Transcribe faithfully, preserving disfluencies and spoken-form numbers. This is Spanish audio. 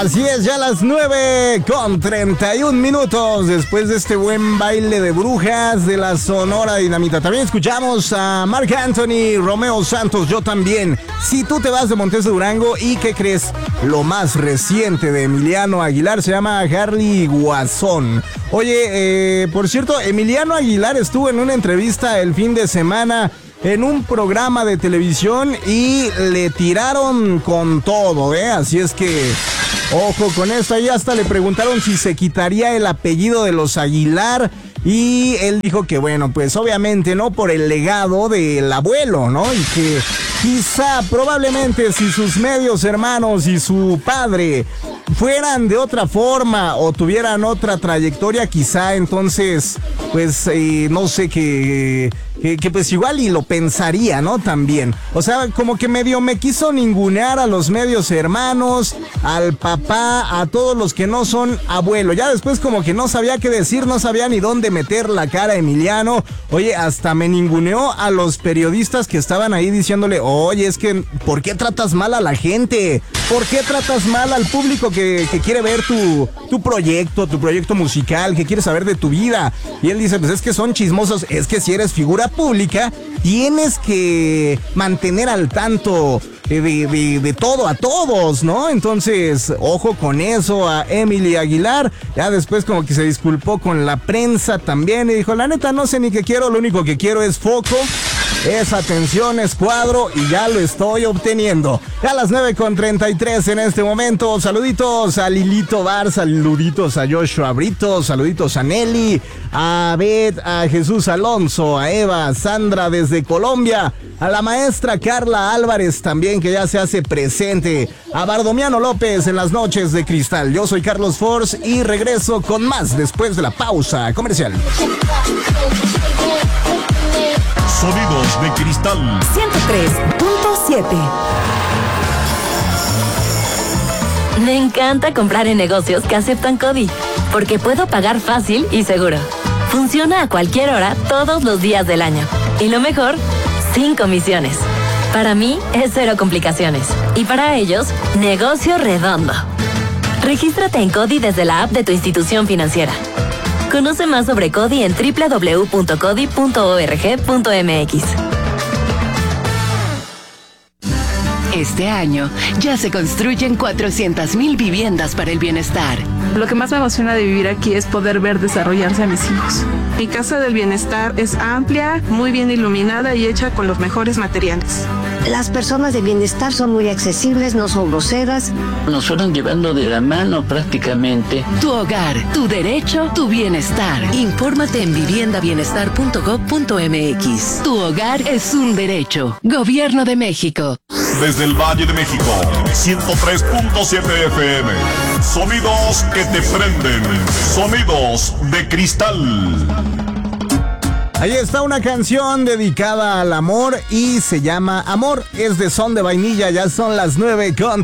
Así es, ya las nueve con treinta y un minutos después de este buen baile de brujas de la Sonora Dinamita. También escuchamos a Marc Anthony, Romeo Santos, Yo También. Si tú te vas de Montes de Durango, ¿y qué crees? Lo más reciente de Emiliano Aguilar se llama Harley Guasón. Oye, eh, por cierto, Emiliano Aguilar estuvo en una entrevista el fin de semana en un programa de televisión y le tiraron con todo, ¿eh? Así es que ojo con esto. Ahí hasta le preguntaron si se quitaría el apellido de los Aguilar y él dijo que bueno, pues obviamente no, por el legado del abuelo, ¿no? Y que quizá, probablemente, si sus medios hermanos y su padre fueran de otra forma o tuvieran otra trayectoria, quizá entonces, pues, eh, no sé, que, que, que pues igual y lo pensaría, ¿no? También. O sea, como que medio me quiso ningunear a los medios hermanos, al papá, a todos los que no son abuelo. Ya después como que no sabía qué decir, no sabía ni dónde meter la cara a Emiliano. Oye, hasta me ninguneó a los periodistas que estaban ahí diciéndole, oye, es que, ¿por qué tratas mal a la gente? ¿Por qué tratas mal al público que, que quiere ver tu, tu proyecto, tu proyecto musical, que quiere saber de tu vida? Y él dice, pues es que son chismosos. Es que si eres figura pública, tienes que mantener al tanto de, de, de todo a todos, ¿no? Entonces, ojo con eso a Emily Aguilar. Ya después como que se disculpó con la prensa también y dijo, la neta no sé ni qué quiero, lo único que quiero es foco, es atención, es cuadro y ya lo estoy obteniendo. Ya a las nueve con treinta y tres en este momento. Saluditos a Lilito Bar, saluditos a Joshua Brito, saluditos a Nelly, a Beth, a Jesús Alonso, a Eva, a Sandra desde Colombia, a la maestra Carla Álvarez también, que ya se hace presente, a Bardomiano López en las noches de cristal. Yo soy Carlos Force y regreso con más después de la pausa comercial. Sonidos de cristal ciento tres punto siete. Me encanta comprar en negocios que aceptan CODI, porque puedo pagar fácil y seguro. Funciona a cualquier hora, todos los días del año. Y lo mejor, sin comisiones. Para mí es cero complicaciones. Y para ellos, negocio redondo. Regístrate en CODI desde la app de tu institución financiera. Conoce más sobre CODI en doble u doble u doble u punto codi punto org punto m x. Este año ya se construyen cuatrocientas mil viviendas para el bienestar. Lo que más me emociona de vivir aquí es poder ver desarrollarse a mis hijos. Mi casa del bienestar es amplia, muy bien iluminada y hecha con los mejores materiales. Las personas de bienestar son muy accesibles, no son groseras. Nos fueron llevando de la mano prácticamente. Tu hogar, tu derecho, tu bienestar. Infórmate en vivienda bienestar punto gob punto m x. Tu hogar es un derecho. Gobierno de México. Desde el Valle de México, ciento tres punto siete F M. Sonidos que te prenden. Sonidos de cristal. Ahí está una canción dedicada al amor y se llama Amor. Es de Son de Vainilla. Ya son las nueve con